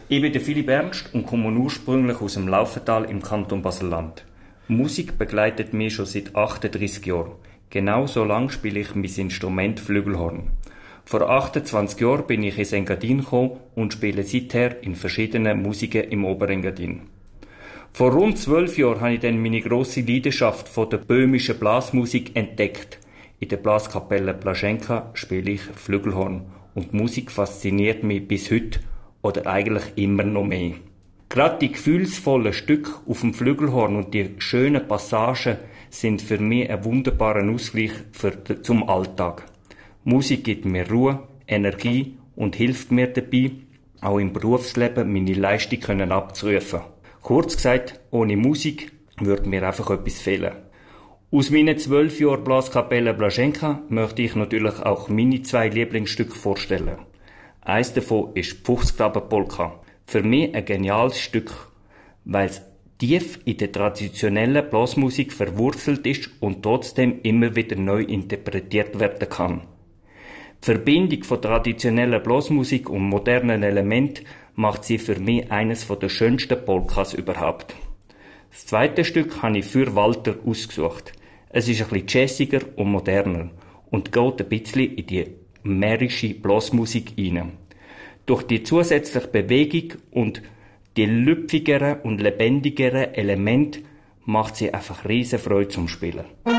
Ich bin der Philipp Ernst und komme ursprünglich aus dem Laufental im Kanton Basel-Land. Musik begleitet mich schon seit 38 Jahren. Genau so lang spiele ich mein Instrument Flügelhorn. Vor 28 Jahren bin ich ins Engadin gekommen und spiele seither in verschiedenen Musiken im Oberengadin. Vor rund 12 Jahren habe ich dann meine grosse Leidenschaft von der böhmischen Blasmusik entdeckt. In der Blaskapelle Blaschenka spiele ich Flügelhorn und die Musik fasziniert mich bis heute oder eigentlich immer noch mehr. Gerade die gefühlsvollen Stücke auf dem Flügelhorn und die schönen Passagen sind für mich ein wunderbarer Ausgleich zum Alltag. Musik gibt mir Ruhe, Energie und hilft mir dabei, auch im Berufsleben meine Leistung abzurufen. Kurz gesagt, ohne Musik würde mir einfach etwas fehlen. Aus meinen 12 Jahren Blaskapelle Blaschenka möchte ich natürlich auch meine 2 Lieblingsstücke vorstellen. Eins davon ist die Fuchsgraben-Polka. Für mich ein geniales Stück, weil es tief in der traditionellen Blasmusik verwurzelt ist und trotzdem immer wieder neu interpretiert werden kann. Die Verbindung von traditioneller Blasmusik und modernen Elementen macht sie für mich eines der schönsten Polkas überhaupt. Das zweite Stück habe ich für Walter ausgesucht. Es ist ein bisschen jazziger und moderner und geht ein bisschen in die mährische Blasmusik hinein. Durch die zusätzliche Bewegung und die lüpfigeren und lebendigeren Elemente macht sie einfach riesen Freude zum Spielen.